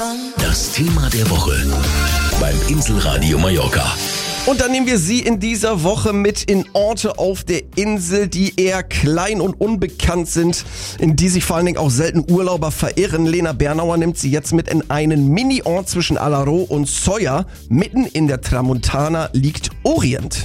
Das Thema der Woche beim Inselradio Mallorca. Und dann nehmen wir Sie in dieser Woche mit in Orte auf der Insel, die eher klein und unbekannt sind, in die sich vor allen Dingen auch selten Urlauber verirren. Lena Bernauer nimmt Sie jetzt mit in einen Mini-Ort zwischen Alaró und Sóller. Mitten in der Tramontana liegt Orient.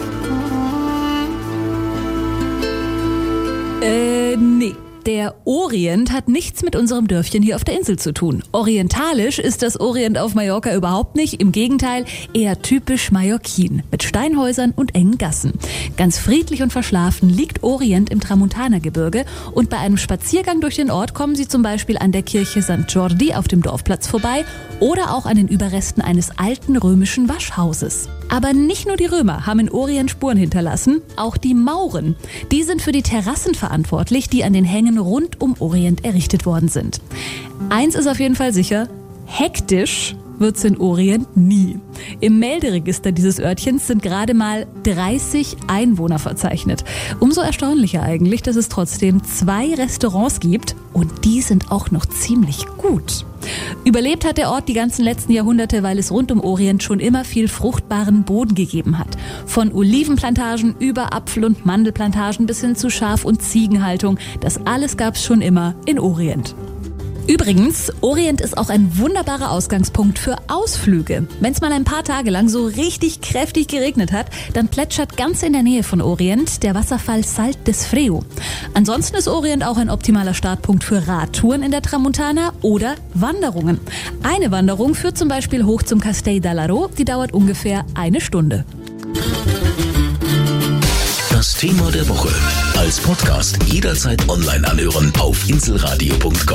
Nee. Der Orient hat nichts mit unserem Dörfchen hier auf der Insel zu tun. Orientalisch ist das Orient auf Mallorca überhaupt nicht. Im Gegenteil, eher typisch mallorquin. Mit Steinhäusern und engen Gassen. Ganz friedlich und verschlafen liegt Orient im Tramontana-Gebirge. Und bei einem Spaziergang durch den Ort kommen Sie zum Beispiel an der Kirche St. Jordi auf dem Dorfplatz vorbei oder auch an den Überresten eines alten römischen Waschhauses. Aber nicht nur die Römer haben in Orient Spuren hinterlassen, auch die Mauren. Die sind für die Terrassen verantwortlich, die an den Hängen rund um Orient errichtet worden sind. Eins ist auf jeden Fall sicher, hektisch wird's in Orient nie. Im Melderegister dieses Örtchens sind gerade mal 30 Einwohner verzeichnet. Umso erstaunlicher eigentlich, dass es trotzdem 2 Restaurants gibt und die sind auch noch ziemlich gut. Überlebt hat der Ort die ganzen letzten Jahrhunderte, weil es rund um Orient schon immer viel fruchtbaren Boden gegeben hat. Von Olivenplantagen über Apfel- und Mandelplantagen bis hin zu Schaf- und Ziegenhaltung. Das alles gab's schon immer in Orient. Übrigens, Orient ist auch ein wunderbarer Ausgangspunkt für Ausflüge. Wenn es mal ein paar Tage lang so richtig kräftig geregnet hat, dann plätschert ganz in der Nähe von Orient der Wasserfall Salt des Freo. Ansonsten ist Orient auch ein optimaler Startpunkt für Radtouren in der Tramontana oder Wanderungen. Eine Wanderung führt zum Beispiel hoch zum Castell d'Alaró, die dauert ungefähr 1 Stunde. Das Thema der Woche als Podcast jederzeit online anhören auf inselradio.com.